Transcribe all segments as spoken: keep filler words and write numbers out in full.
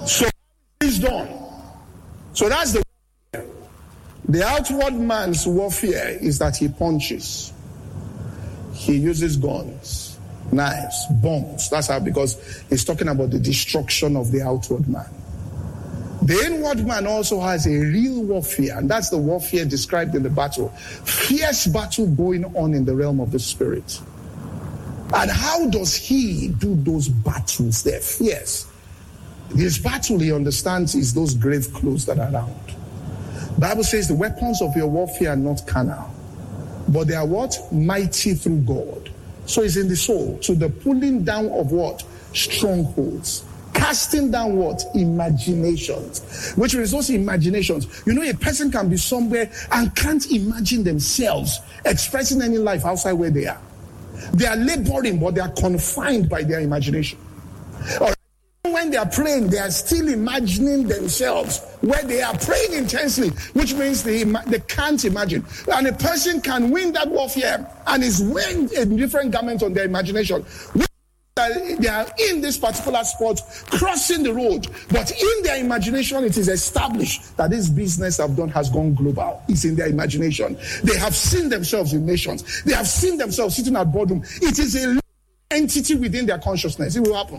So it's done. So that's the warfare. The outward man's warfare is that he punches. He uses guns, knives, bombs. That's how, because he's talking about the destruction of the outward man. The inward man also has a real warfare, and that's the warfare described in the battle. Fierce battle going on in the realm of the spirit. And how does he do those battles? They're fierce. His battle, he understands, is those grave clothes that are around. The Bible says the weapons of your warfare are not carnal, but they are what? Mighty through God. So it's in the soul. So the pulling down of what? Strongholds. Casting down what? Imaginations. Which means those imaginations. You know, a person can be somewhere and can't imagine themselves expressing any life outside where they are. They are laboring, but they are confined by their imagination. Or when they are praying, they are still imagining themselves where they are praying intensely, which means they, they can't imagine. And a person can win that warfare and is wearing a different garment on their imagination. They are in this particular spot, crossing the road, but in their imagination, it is established that this business I've done has gone global. It's in their imagination. They have seen themselves in nations. They have seen themselves sitting at boardroom. It is a entity within their consciousness. It will happen.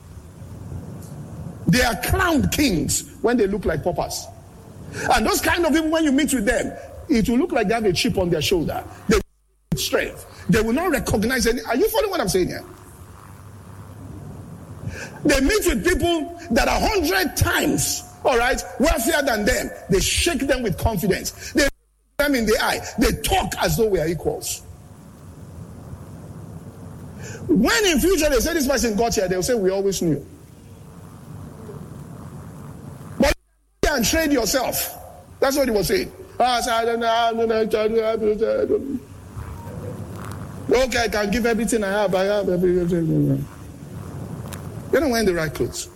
They are crowned kings when they look like paupers. And those kind of people, when you meet with them, it will look like they have a chip on their shoulder. They will have strength. They will not recognize any. Are you following what I'm saying here? They meet with people that are hundred times, all right, wealthier than them. They shake them with confidence. They look them in the eye. They talk as though we are equals. When in future they say this person got here, they'll say we always knew. But you can trade yourself. That's what he was saying. Okay, I can give everything I have. I have everything. You're not wearing the right clothes.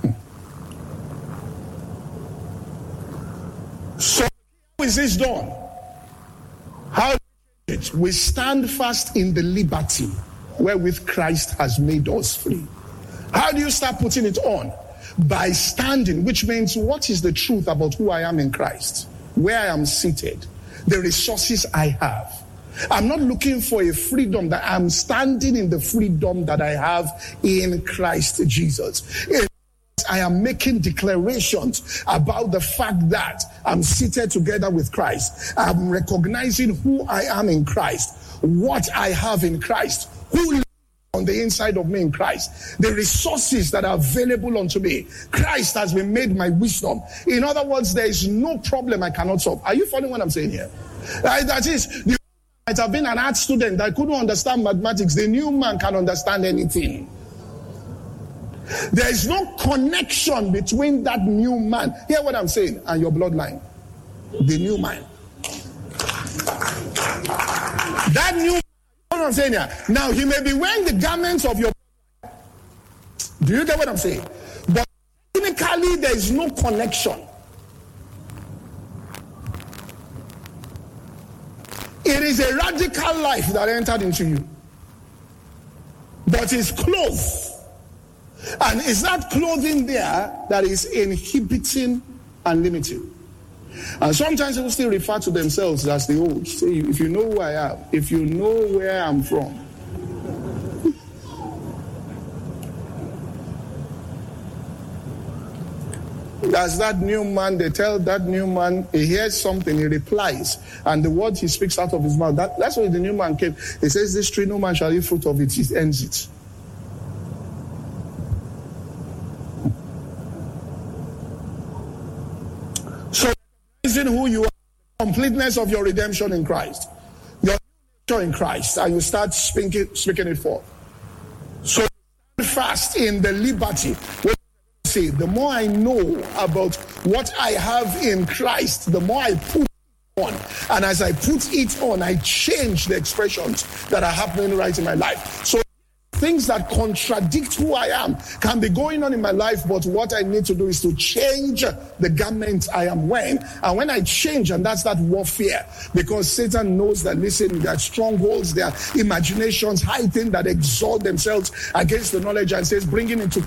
So how is this done? How is it? We stand fast in the liberty wherewith Christ has made us free. How do you start putting it on? By standing, which means what is the truth about who I am in Christ? Where I am seated, the resources I have. I'm not looking for a freedom, that I'm standing in the freedom that I have in Christ Jesus. I am making declarations about the fact that I'm seated together with Christ. I'm recognizing who I am in Christ, what I have in Christ, who lives on the inside of me in Christ, the resources that are available unto me. Christ has been made my wisdom. In other words, there is no problem I cannot solve. Are you following what I'm saying here? Right, that is, the might have been an art student that couldn't understand mathematics. The new man can understand anything. There is no connection between that new man, hear what I'm saying, and your bloodline. The new man. That new man, what I'm saying here. Now, he may be wearing the garments of your. Do you get what I'm saying? But technically, there is no connection. It is a radical life that entered into you. But it's clothes. And it's that clothing there that is inhibiting and limiting. And sometimes people still refer to themselves as the old. Say, if you know who I am, if you know where I'm from. As that new man, they tell that new man, he hears something, he replies, and the word he speaks out of his mouth, that, that's why the new man came. He says, this tree, no man shall eat fruit of it. He ends it. So, realizing who you are, the completeness of your redemption in Christ, your nature in Christ, and you start speaking, speaking it forth. So, fast in the liberty. The more I know about what I have in Christ, the more I put it on. And as I put it on, I change the expressions that are happening right in my life. So things that contradict who I am can be going on in my life, but what I need to do is to change the garment I am wearing. And when I change, and that's that warfare, because Satan knows that, listen, there are strongholds, there are imaginations, high things that exalt themselves against the knowledge, and says, bringing into